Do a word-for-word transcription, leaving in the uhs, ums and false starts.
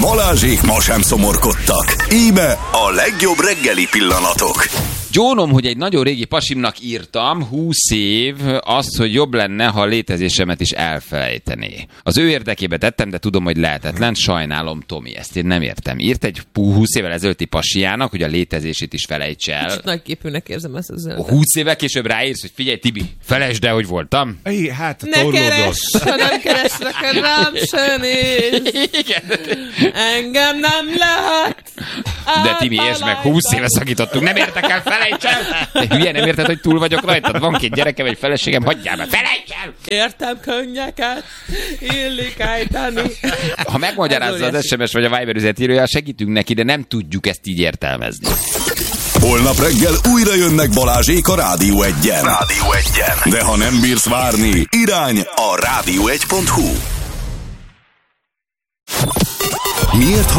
Balázsék ma sem szomorkodtak. Íme a legjobb reggeli pillanatok. Gyónom, hogy egy nagyon régi pasimnak írtam, húsz év, azt, hogy jobb lenne, ha a létezésemet is elfelejtené. Az ő érdekébe tettem, de tudom, hogy lehetetlen. Sajnálom, Tomi, ezt én nem értem. Írt egy húsz évvel ezelőtti pasiának, hogy a létezését is felejts el. Kicsit nagyképűnek érzem ezt az üzenetet. húsz évvel később ráírsz, hogy figyelj, Tibi, felejtsd el, hogy voltam. É, hát Ne keress, ha nem keresnek rám se néz. Igen. Engem nem lehet. De Timi, értsd meg, húsz éve szakítottunk, nem értek el, felejts el! De hülye, nem érted, hogy túl vagyok rajtad? Van két gyerekem, egy feleségem, hagyjál meg, felejts el! Értem könnyeket, illik ejteni. Ha megmagyarázza az es em es vagy a Viber üzenetírója, segítünk neki, de nem tudjuk ezt így értelmezni. Holnap reggel újra jönnek Balázsék a Rádió egyen. Rádió egyen. De ha nem bírsz várni, irány a rádió egy pont hu. Miért